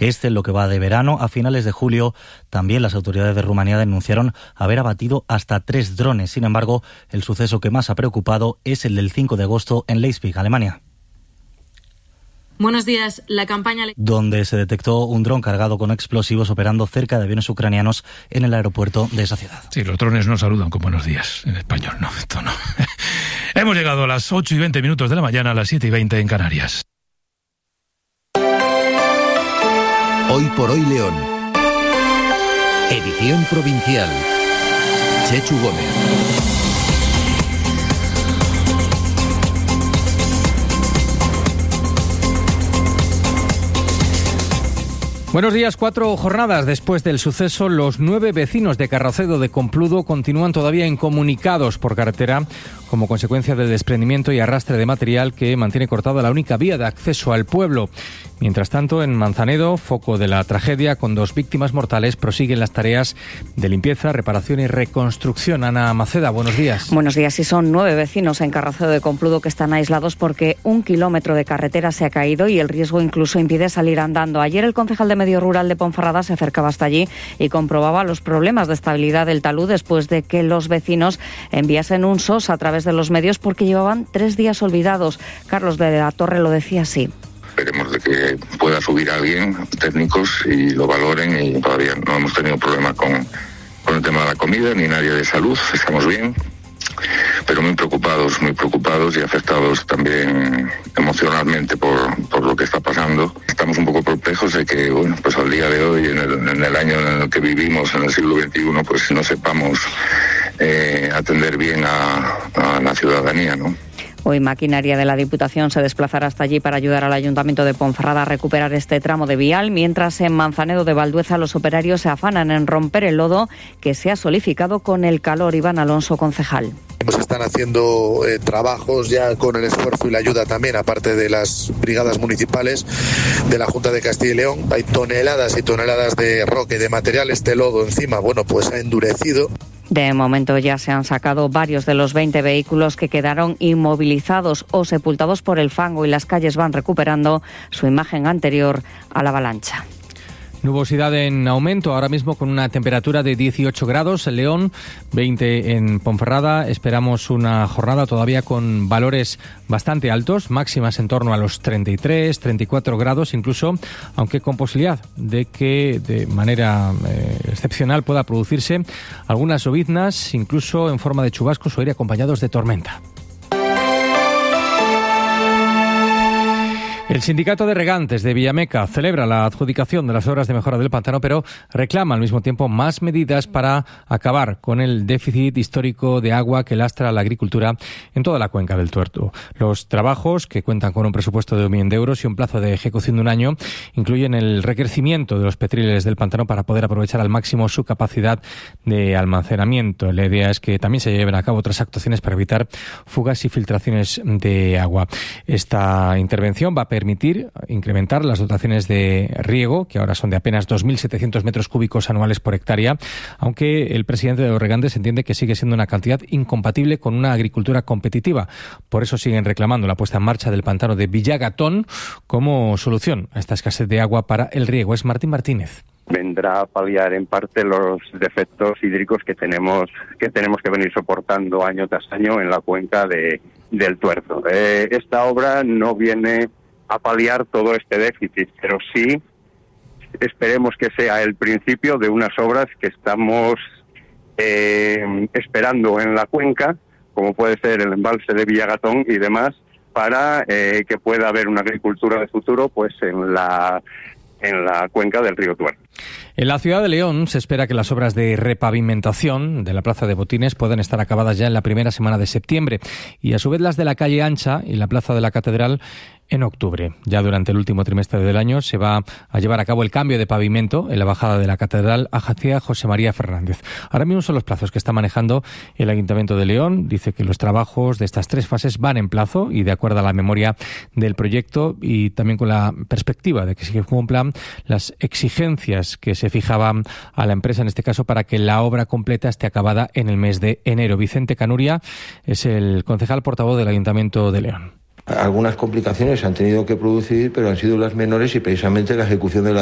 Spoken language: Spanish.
En lo que va de verano. A finales de julio, también las autoridades de Rumanía denunciaron haber abatido hasta 3 drones. Sin embargo, el suceso que más ha preocupado es el del 5 de agosto en Leipzig, Alemania. Buenos días. La campaña... donde se detectó un dron cargado con explosivos operando cerca de aviones ucranianos en el aeropuerto de esa ciudad. Sí, los drones no saludan con buenos días en español. No, esto no. Hemos llegado a las 8:20 de la mañana, a las 7:20 en Canarias. Hoy por hoy León. Edición provincial. Chechu Gómez. Buenos días. 4 jornadas después del suceso, los 9 vecinos de Carracedo de Compludo continúan todavía incomunicados por carretera como consecuencia del desprendimiento y arrastre de material que mantiene cortada la única vía de acceso al pueblo. Mientras tanto, en Manzanedo, foco de la tragedia, con 2 víctimas mortales, prosiguen las tareas de limpieza, reparación y reconstrucción. Ana Maceda, buenos días. Buenos días. Y son 9 vecinos en Carracedo de Compludo que están aislados porque 1 kilómetro de carretera se ha caído y el riesgo incluso impide salir andando. Ayer el concejal de Medio Rural de Ponferrada se acercaba hasta allí y comprobaba los problemas de estabilidad del talud después de que los vecinos enviasen un SOS a través de los medios porque llevaban 3 días olvidados. Carlos de la Torre lo decía así. Esperemos de que pueda subir alguien, técnicos, y lo valoren, y todavía no hemos tenido problema con el tema de la comida, ni nadie de salud, estamos bien, pero muy preocupados y afectados también emocionalmente por lo que está pasando. Estamos un poco perplejos de que, bueno, pues al día de hoy, en el año en el que vivimos, en el siglo XXI, pues no sepamos atender bien a la ciudadanía, ¿no? Hoy maquinaria de la Diputación se desplazará hasta allí para ayudar al Ayuntamiento de Ponferrada a recuperar este tramo de vial, mientras en Manzanedo de Valdueza los operarios se afanan en romper el lodo que se ha solidificado con el calor. Iván Alonso, concejal. Pues están haciendo trabajos ya con el esfuerzo y la ayuda también, aparte de las brigadas municipales de la Junta de Castilla y León. Hay toneladas y toneladas de roca y de material. Este lodo encima, bueno, pues ha endurecido. De momento ya se han sacado varios de los 20 vehículos que quedaron inmovilizados o sepultados por el fango y las calles van recuperando su imagen anterior a la avalancha. Nubosidad en aumento, ahora mismo con una temperatura de 18 grados en León, 20 en Ponferrada. Esperamos una jornada todavía con valores bastante altos, máximas en torno a los 33, 34 grados incluso, aunque con posibilidad de que de manera excepcional pueda producirse algunas lloviznas, incluso en forma de chubascos o ir acompañados de tormenta. El sindicato de regantes de Villameca celebra la adjudicación de las obras de mejora del pantano, pero reclama al mismo tiempo más medidas para acabar con el déficit histórico de agua que lastra la agricultura en toda la cuenca del Tuerto. Los trabajos, que cuentan con un presupuesto de 1 millón de euros y un plazo de ejecución de 1 año, incluyen el recrecimiento de los petriles del pantano para poder aprovechar al máximo su capacidad de almacenamiento. La idea es que también se lleven a cabo otras actuaciones para evitar fugas y filtraciones de agua. Esta intervención va a permitir incrementar las dotaciones de riego, que ahora son de apenas 2.700 metros cúbicos anuales por hectárea, aunque el presidente de los regantes entiende que sigue siendo una cantidad incompatible con una agricultura competitiva. Por eso siguen reclamando la puesta en marcha del pantano de Villagatón como solución a esta escasez de agua para el riego. Es Martín Martínez. Vendrá a paliar en parte los defectos hídricos que tenemos que venir soportando año tras año en la cuenca del Tuerto. Esta obra no viene a paliar todo este déficit, pero sí esperemos que sea el principio de unas obras que estamos esperando en la cuenca, como puede ser el embalse de Villagatón y demás, para que pueda haber una agricultura de futuro pues en la cuenca del río Tuerto. En la ciudad de León se espera que las obras de repavimentación de la Plaza de Botines puedan estar acabadas ya en la primera semana de septiembre y a su vez las de la calle Ancha y la Plaza de la Catedral en octubre. Ya durante el último trimestre del año se va a llevar a cabo el cambio de pavimento en la bajada de la Catedral hacia José María Fernández. Ahora mismo son los plazos que está manejando el Ayuntamiento de León. Dice que los trabajos de estas 3 fases van en plazo y de acuerdo a la memoria del proyecto y también con la perspectiva de que se cumplan las exigencias que se fijaban a la empresa, en este caso, para que la obra completa esté acabada en el mes de enero. Vicente Canuria es el concejal portavoz del Ayuntamiento de León. Algunas complicaciones se han tenido que producir, pero han sido las menores y precisamente la ejecución de la